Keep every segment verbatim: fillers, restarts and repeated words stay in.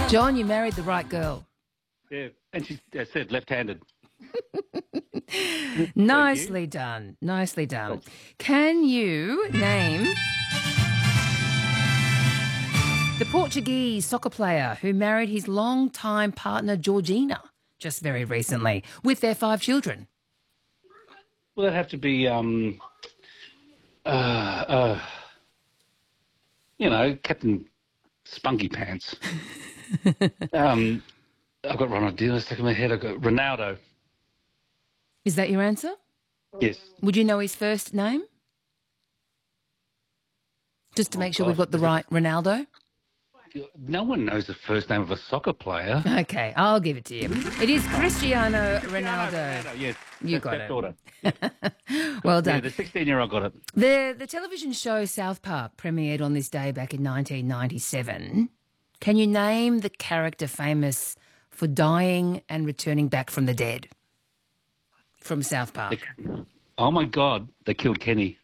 John, you married the right girl. Yeah, and she uh, said left-handed. Nicely done. Nicely done. Can you name the Portuguese soccer player who married his long-time partner Georgina just very recently with their five children? Well, that'd have to be, um, uh, uh, you know, Captain Spunky Pants. um, I've got Ronaldinho stuck in my head. I've got Ronaldo. Is that your answer? Yes. Would you know his first name? Just to Oh, make sure gosh. we've got the right Ronaldo? No one knows the first name of a soccer player. Okay, I'll give it to you. It is Cristiano Ronaldo. Ronaldo, yes. You That's got that it. daughter. Well Yeah, done. the sixteen-year-old got it. The the television show South Park premiered on this day back in nineteen ninety-seven. Can you name the character famous for dying and returning back from the dead from South Park? Oh, my God. They killed Kenny.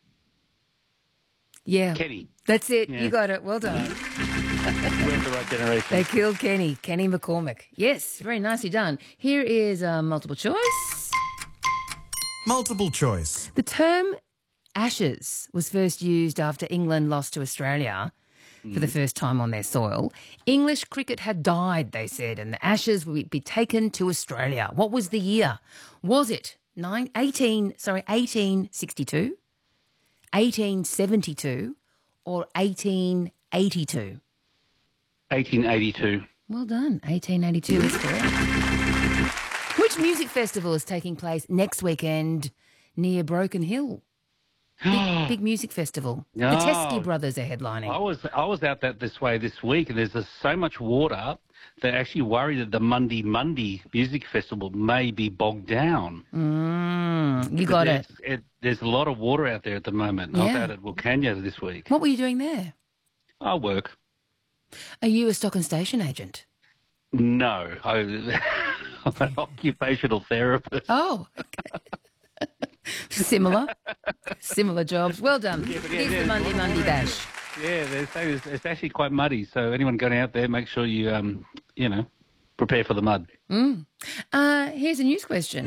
Yeah. Kenny. That's it. Yeah. You got it. Well done. We're the right generation. They killed Kenny. Kenny McCormick. Yes, very nicely done. Here is a multiple choice. Multiple choice. The term Ashes was first used after England lost to Australia for the first time on their soil. English cricket had died, they said, and the Ashes would be taken to Australia. What was the year? Was it nine, eighteen, sorry, eighteen sixty-two, eighteen seventy-two, or eighteen eighty-two? eighteen eighty-two. Well done. eighteen eighty-two is correct. Which music festival is taking place next weekend near Broken Hill? Big, big music festival. The No. Teskey Brothers are I headlining. was I was out that this way this week, and there's just so much water. They're actually worried that the Monday Monday Music Festival may be bogged down. Mm, you got it. There's, it. There's a lot of water out there at the moment. I was Yeah. out at Wilcannia this week. What were you doing there? I work. Are you a stock and station agent? No, I, I'm an occupational therapist. Oh, okay. Similar. Similar jobs. Well done. Yeah, but yeah, Here's the there's Monday a lot of Monday water out Bash. there. Yeah, there's, it's, it's actually quite muddy. So anyone going out there, make sure you, um, you know, prepare for the mud. Mm. Uh, here's a news question.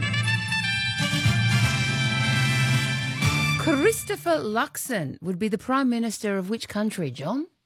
Christopher Luxon would be the Prime Minister of which country, John?